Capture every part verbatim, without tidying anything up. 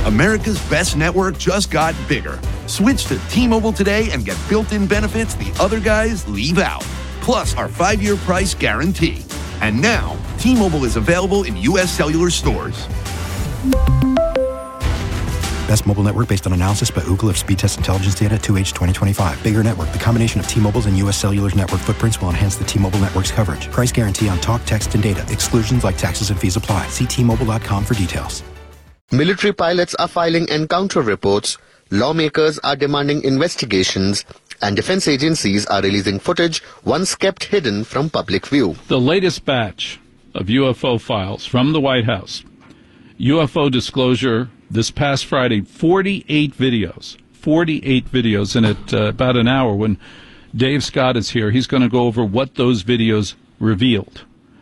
America's best network just got bigger. Switch to T-Mobile today and get built-in benefits the other guys leave out. Plus our five-year price guarantee. And now, T-Mobile is available in U S cellular stores. Best mobile network based on analysis by Ookla of speed test intelligence data two H twenty twenty-five. Bigger network. The combination of T-Mobile's and U S Cellular's network footprints will enhance the T-Mobile network's coverage. Price guarantee on talk, text, and data. Exclusions like taxes and fees apply. See T Mobile dot com for details. Military pilots are filing encounter reports, lawmakers are demanding investigations, and defense agencies are releasing footage once kept hidden from public view. The latest batch of U F O files from the White House. U F O disclosure this past Friday, forty-eight videos. forty-eight videos, and at uh, about an hour when Dave Scott is here, he's going to go over what those videos revealed.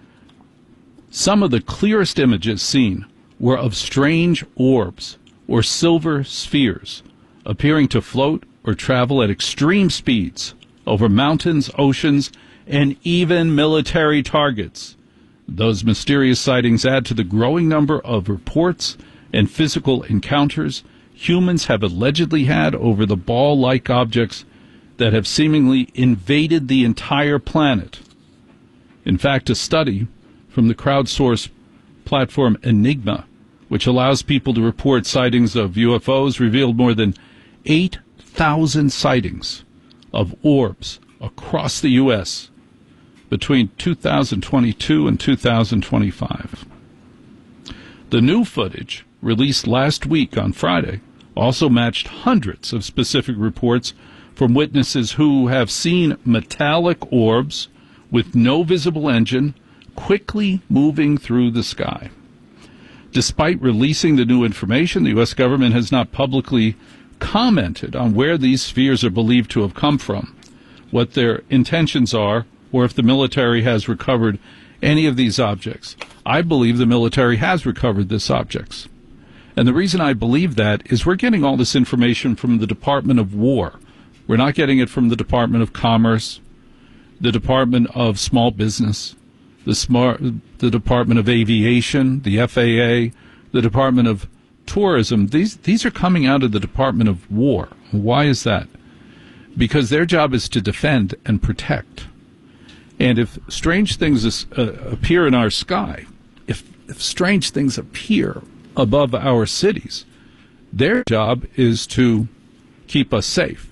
Some of the clearest images seen were of strange orbs or silver spheres appearing to float or travel at extreme speeds over mountains, oceans, and even military targets. Those mysterious sightings add to the growing number of reports and physical encounters humans have allegedly had over the ball-like objects that have seemingly invaded the entire planet. In fact, a study from the crowdsourced platform Enigma, which allows people to report sightings of U F Os, revealed more than eight thousand sightings of orbs across the U S between two thousand twenty-two and two thousand twenty-five. The new footage, released last week on Friday, also matched hundreds of specific reports from witnesses who have seen metallic orbs with no visible engine quickly moving through the sky. Despite releasing the new information, the U S government has not publicly commented on where these spheres are believed to have come from, what their intentions are, or if the military has recovered any of these objects. I believe the military has recovered these objects. And the reason I believe that is we're getting all this information from the Department of War. We're not getting it from the Department of Commerce, the Department of Small Business, the, smart, the Department of Aviation, the F A A, the Department of Tourism. These, these are coming out of the Department of War. Why is that? Because their job is to defend and protect. And if strange things is, uh, appear in our sky, if, if strange things appear above our cities, their job is to keep us safe.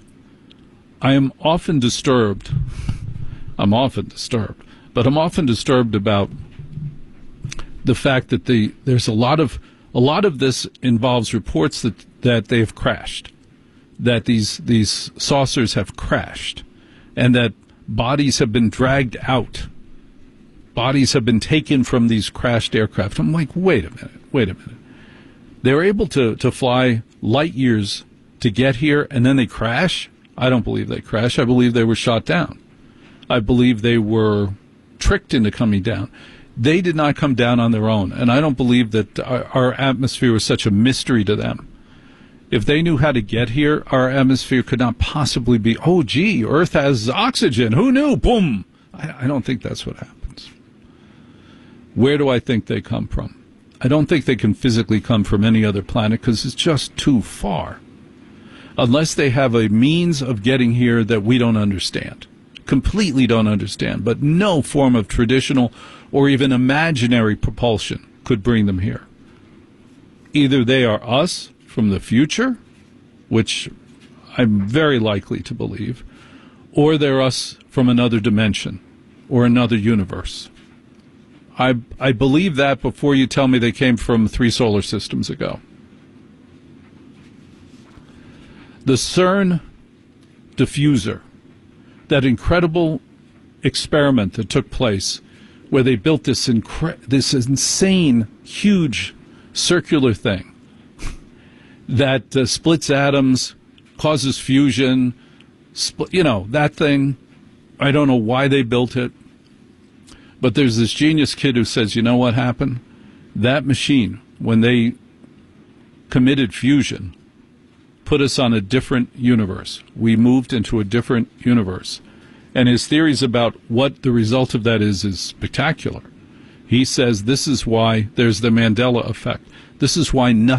I am often disturbed, I'm often disturbed, but I'm often disturbed about the fact that the there's a lot of a lot of this involves reports that, that they have crashed, that these these saucers have crashed, and that bodies have been dragged out. Bodies have been taken from these crashed aircraft. I'm like, wait a minute, wait a minute. They were able to, to fly light years to get here, and then they crash? I don't believe they crashed. I believe they were shot down. I believe they were tricked into coming down. They did not come down on their own, and I don't believe that our, our atmosphere was such a mystery to them. If they knew how to get here, our atmosphere could not possibly be, oh, gee, Earth has oxygen. Who knew? Boom. I, I don't think that's what happens. Where do I think they come from? I don't think they can physically come from any other planet because it's just too far. Unless they have a means of getting here that we don't understand, completely don't understand, but no form of traditional or even imaginary propulsion could bring them here. Either they are us from the future, which I'm very likely to believe, or they're us from another dimension or another universe. I, I believe that before you tell me they came from three solar systems ago. The CERN diffuser, that incredible experiment that took place where they built this incre- this insane, huge circular thing that uh, splits atoms, causes fusion, spl- you know, that thing. I don't know why they built it. But there's this genius kid who says, you know what happened? That machine, when they committed fusion, put us on a different universe. We moved into a different universe. And his theories about what the result of that is is spectacular. He says this is why there's the Mandela effect. This is why nothing